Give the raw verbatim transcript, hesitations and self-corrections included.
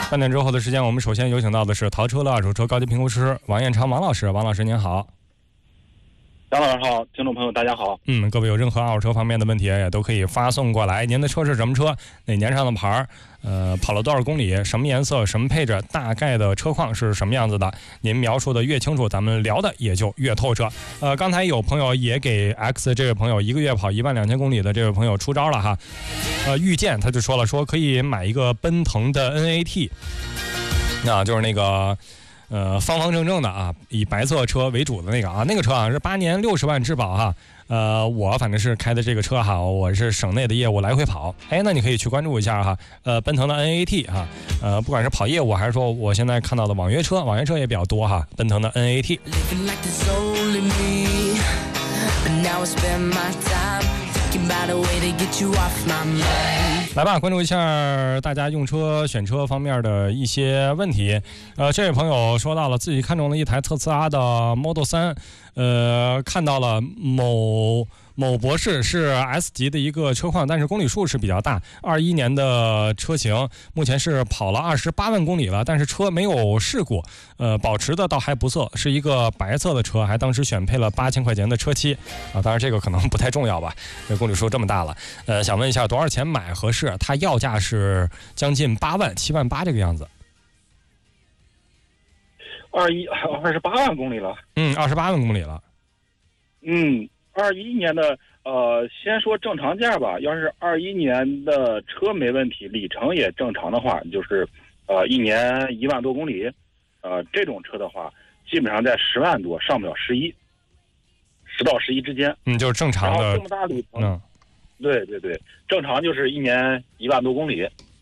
半点之后的时间，我们首先有请到的是淘车的二手车高级评估师王彦昌王老师。王老师您好。 张老师好，听众朋友大家好。 嗯，各位有任何二手车方面的问题也都可以发送过来。您的车是什么车？哪年上的牌？呃，跑了多少公里？什么颜色？什么配置？大概的车况是什么样子的？您描述的越清楚，咱们聊的也就越透彻。呃，刚才有朋友也给 X 这位朋友一个月跑一万两千公里的这位朋友出招了哈。呃，遇见他就说了，说可以买一个奔腾的 N A T， 那就是那个。呃，方方正正的啊，以白色车为主的那个啊，那个车啊是八年六十万质保哈。呃，我反正是开的这个车哈，我是省内的业务来回跑。哎，那你可以去关注一下哈。呃，奔腾的 N A T 哈，呃，不管是跑业务还是说我现在看到的网约车，网约车也比较多哈。奔腾的 N A T。来吧，关注一下大家用车选车方面的一些问题。呃，这位朋友说到了自己看中了一台特斯拉的 Model 三，呃，看到了某某博士是 S 级的一个车况，但是公里数是比较大，二一年的车型，目前是跑了二十八万公里了，但是车没有事故，呃，保持的倒还不错，是一个白色的车，还当时选配了八千块钱的车漆啊，当然这个可能不太重要吧，这公里数这么大了，呃，想问一下多少钱买合适？它要价是将近八万七万八这个样子。 二一二十八万公里了。 嗯，二十八万公里了。 嗯。二一年的呃，先说正常价吧。要是二一年的车没问题，里程也正常的话，就是呃一年一万多公里，呃这种车的话，基本上在十万多，上不了十一，十到十一之间。 嗯，就是正常的。 然后这么大里程，嗯，对对对，正常就是一年一万多公里。